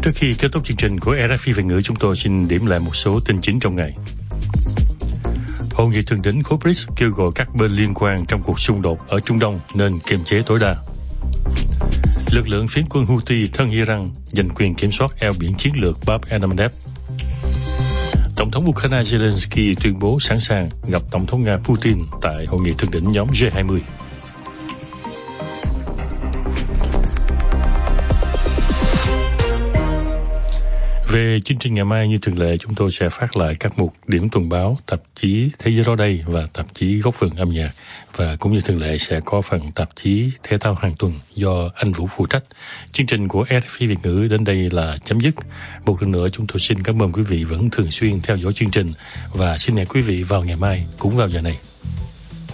Trước khi kết thúc chương trình của RFI Việt ngữ, chúng tôi xin điểm lại một số tin chính trong ngày. Hội nghị thượng đỉnh khối BRICS kêu gọi các bên liên quan trong cuộc xung đột ở Trung Đông nên kiềm chế tối đa. Lực lượng phiến quân Houthi thân Iran giành quyền kiểm soát eo biển chiến lược Bab el-Mandeb. Tổng thống Ukraine Zelensky tuyên bố sẵn sàng gặp Tổng thống Nga Putin tại hội nghị thượng đỉnh nhóm G20. Về chương trình ngày mai, như thường lệ, chúng tôi sẽ phát lại các mục điểm tuần báo, tạp chí Thế giới đó đây và tạp chí Góc vườn âm nhạc. Và cũng như thường lệ sẽ có phần tạp chí Thể thao hàng tuần do anh Vũ phụ trách. Chương trình của RFI Việt ngữ đến đây là chấm dứt. Một lần nữa chúng tôi xin cảm ơn quý vị vẫn thường xuyên theo dõi chương trình và xin hẹn quý vị vào ngày mai cũng vào giờ này.